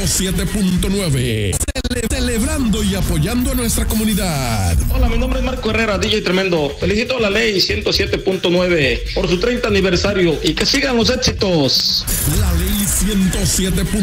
107.9. Celebrando y apoyando a nuestra comunidad. Hola, mi nombre es Marco Herrera, DJ Tremendo. Felicito a la ley 107.9 por su 30 aniversario y que sigan los éxitos. La ley 107.9.